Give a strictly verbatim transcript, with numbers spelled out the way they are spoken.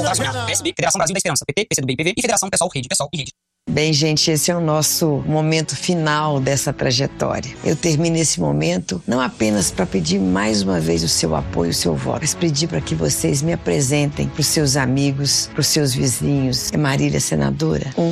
Federação P S B, Federação Brasil da Esperança, P T, P C do B e P V e Federação Pessoal Rede, Pessoal e Rede. Bem, gente, esse é o nosso momento final dessa trajetória. Eu termino esse momento não apenas para pedir mais uma vez o seu apoio, o seu voto, mas pedir para que vocês me apresentem para os seus amigos, para os seus vizinhos. É Marília, senadora? Um